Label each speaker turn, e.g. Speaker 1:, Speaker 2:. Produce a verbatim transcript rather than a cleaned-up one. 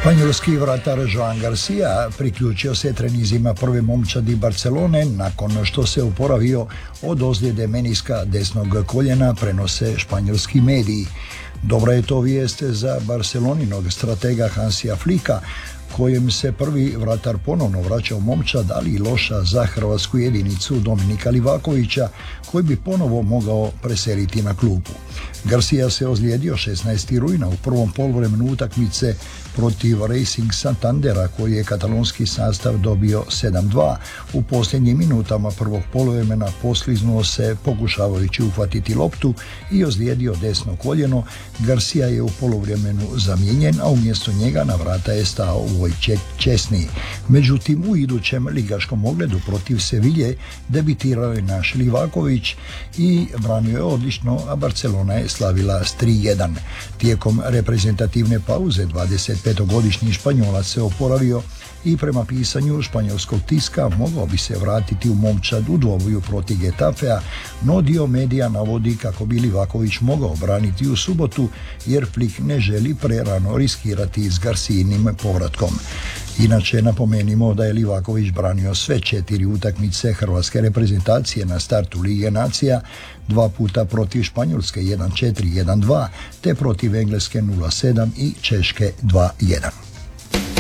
Speaker 1: Španjolski vratar Joan Garcia priključio se trenizima prve momčadi Barcelone nakon što se oporavio od ozljede meniska desnog koljena, prenose španjolski mediji. Dobra je to vijest za Barceloninog stratega Hansija Flicka, kojem se prvi vratar ponovno vraća u momčad, ali i loša za hrvatsku jedinicu Dominika Livakovića, koji bi ponovo mogao preseliti na klupu. Garcia se ozlijedio šesnaestog rujna u prvom poluvremenu utakmice protiv Racing Santandera, koji je katalonski sastav dobio sedam dva. U posljednjim minutama prvog poluvremena posliznuo se pokušavajući uhvatiti loptu i ozlijedio desno koljeno. Garcia je u poluvremenu zamijenjen, a umjesto njega na vrata je stao Vojček Česni. Međutim, u idućem ligaškom ogledu protiv Sevilje debitirao je naš Livaković i branio je odlično, a Barcelona je slavila s tri jedan. Tijekom reprezentativne pauze dvadesetpetogodišnji Španjolac se oporavio i prema pisanju španjolskog tiska mogao bi se vratiti u momčad u dvoboju protiv Getafea, no dio medija navodi kako bi Livaković mogao braniti u subotu jer Flick ne želi prerano riskirati s Garcijinim povratkom. Inače, napomenimo da je Livaković branio sve četiri utakmice hrvatske reprezentacije na startu Lige nacija, dva puta protiv Španjolske jedan četiri jedan dva, te protiv Engleske nula sedam i Češke dva jedan.